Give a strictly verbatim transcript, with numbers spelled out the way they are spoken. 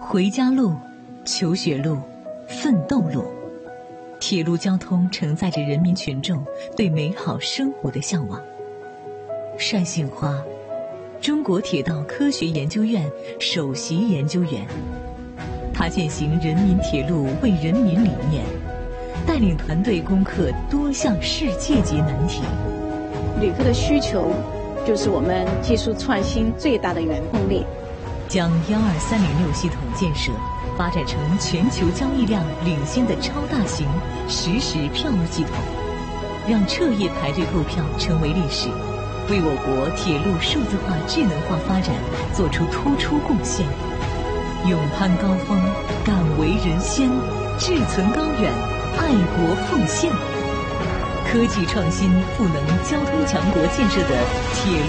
回家路、求学路、奋斗路，铁路交通承载着人民群众对美好生活的向往。单杏花，中国铁道科学研究院首席研究员，他践行人民铁路为人民理念，带领团队攻克多项世界级难题。 旅客的需求就是我们技术创新最大的原动力。 将幺二三零六系统建设发展成全球交易量领先的超大型实时票务系统，让彻夜排队购票成为历史，为我国铁路数字化智能化发展做出突出贡献。勇攀高峰，敢为人先，志存高远，爱国奉献。科技创新赋能交通强国建设的铁路